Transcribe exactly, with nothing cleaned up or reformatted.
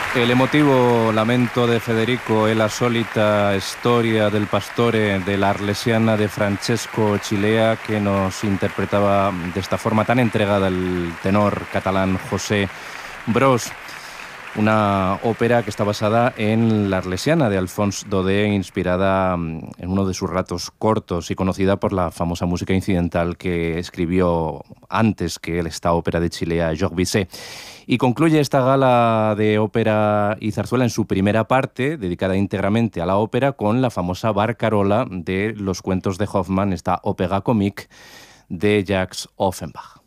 El emotivo lamento de Federico e la solita storia del pastore de la Arlesiana de Francesco Chilea, que nos interpretaba de esta forma tan entregada el tenor catalán José Bros. Una ópera que está basada en la Arlesiana de Alphonse Daudet, inspirada en uno de sus ratos cortos y conocida por la famosa música incidental que escribió antes que él esta ópera de Chilea, Georges Bizet. Y concluye esta gala de ópera y zarzuela en su primera parte, dedicada íntegramente a la ópera, con la famosa barcarola de los cuentos de Hoffmann, esta ópera comique de Jacques Offenbach.